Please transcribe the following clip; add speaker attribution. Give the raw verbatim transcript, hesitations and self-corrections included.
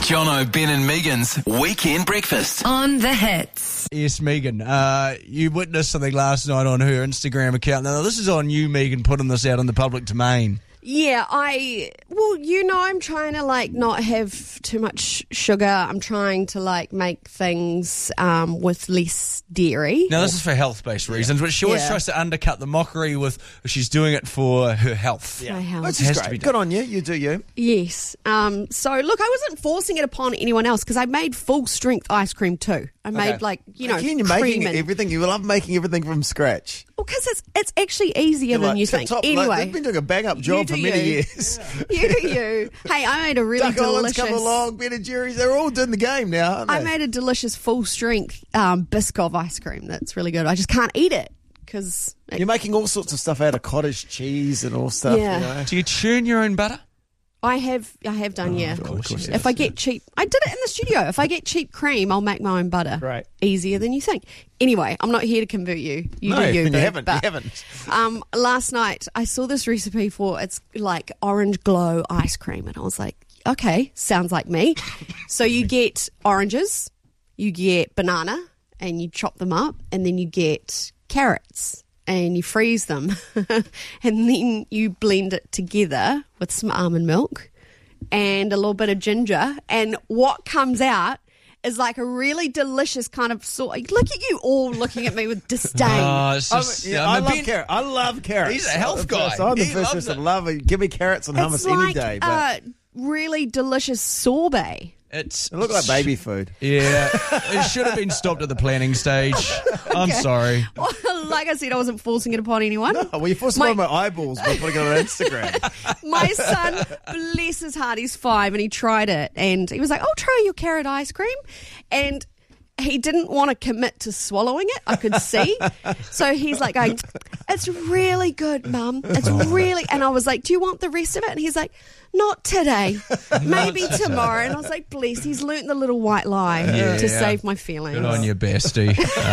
Speaker 1: Jono, Ben and Megan's Weekend Breakfast.
Speaker 2: On the Hits.
Speaker 3: Yes, Megan, uh, you witnessed something last night on her Instagram account. Now, this is on you, Megan, putting this out in the public domain.
Speaker 4: Yeah, I, well, you know, I'm trying to, like, not have too much sugar. I'm trying to, like, make things um, with less dairy.
Speaker 3: Now, this is for health-based reasons, but she always
Speaker 4: Yeah.
Speaker 3: tries to undercut the mockery with she's doing it for her health.
Speaker 4: My health.
Speaker 5: Which
Speaker 3: Has
Speaker 5: is
Speaker 3: to be
Speaker 5: great.
Speaker 3: done.
Speaker 5: Good on you. You do you.
Speaker 4: Yes. Um, so, look, I wasn't forcing it upon anyone else because I made full-strength ice cream too. I made, like, you know,
Speaker 5: Again, you're
Speaker 4: cream
Speaker 5: making
Speaker 4: and...
Speaker 5: everything. You love making everything from scratch.
Speaker 4: Well, because it's, it's actually easier
Speaker 5: You're
Speaker 4: than
Speaker 5: like
Speaker 4: you think.
Speaker 5: tip-top,
Speaker 4: Anyway.
Speaker 5: like, they've been doing a bang-up job
Speaker 4: do
Speaker 5: for many
Speaker 4: you.
Speaker 5: years.
Speaker 4: You do you. Hey, I made a really
Speaker 5: Duck Island's
Speaker 4: delicious...
Speaker 5: come along, Ben and Jerry's, they're all doing the game now, aren't they?
Speaker 4: I made a delicious full-strength um, Biscoff ice cream that's really good. I just can't eat it because...
Speaker 5: You're making all sorts of stuff out of cottage cheese and all stuff.
Speaker 4: Yeah.
Speaker 5: You know?
Speaker 3: Do you churn your own butter?
Speaker 4: I have I have done, yeah.
Speaker 5: Of course you
Speaker 4: If
Speaker 5: have,
Speaker 4: I get cheap... I did it in the studio. If I get cheap cream, I'll make my own butter.
Speaker 5: Right.
Speaker 4: Easier than you think. Anyway, I'm not here to convert you. You
Speaker 5: No,
Speaker 4: do you,
Speaker 5: you
Speaker 4: boo,
Speaker 5: haven't,
Speaker 4: but,
Speaker 5: you haven't.
Speaker 4: Um, last night, I saw this recipe for... It's like orange glow ice cream. And I was like, okay, sounds like me. So you get oranges, you get banana, and you chop them up. And then you get carrots. And you freeze them. And then you blend it together with some almond milk and a little bit of ginger. And what comes out is like a really delicious kind of sort. Look at you all looking at me with disdain.
Speaker 3: Oh, it's
Speaker 5: I'm-
Speaker 3: just,
Speaker 5: yeah,
Speaker 3: uh,
Speaker 5: I
Speaker 3: my
Speaker 5: love
Speaker 3: Ben-
Speaker 5: carrots. I love carrots.
Speaker 3: He's a health guy.
Speaker 5: So I'm the
Speaker 3: He
Speaker 5: first
Speaker 3: loves
Speaker 5: person
Speaker 3: it.
Speaker 5: to love it. Give me carrots and hummus
Speaker 4: it's
Speaker 5: any
Speaker 4: like
Speaker 5: day. But
Speaker 4: a really delicious sorbet.
Speaker 3: It's,
Speaker 5: it look like baby food.
Speaker 3: Yeah, it should have been stopped at the planning stage. I'm sorry.
Speaker 4: Well, like I said, I wasn't forcing it upon anyone.
Speaker 5: Oh, well, you forced
Speaker 4: My-
Speaker 5: one of my eyeballs by putting it on Instagram.
Speaker 4: My son, bless his heart, he's five and he tried it and he was like, oh, try your carrot ice cream. And he didn't want to commit to swallowing it, I could see. So he's like going, it's really good, Mum. It's really... And I was like, do you want the rest of it? And he's like, not today. Maybe tomorrow. And I was like, bless, he's learnt the little white lie
Speaker 3: Yeah.
Speaker 4: to save my feelings.
Speaker 3: Good on you, bestie.